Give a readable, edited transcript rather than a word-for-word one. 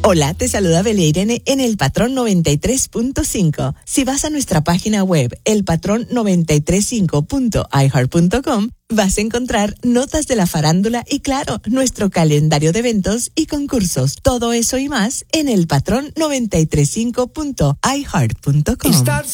Hola, te saluda Belia Irene en El Patrón 93.5. Si vas a nuestra página web, elpatrón935.iheart.com, vas a encontrar notas de la farándula y, claro, nuestro calendario de eventos y concursos. Todo eso y más en elpatrón935.iheart.com.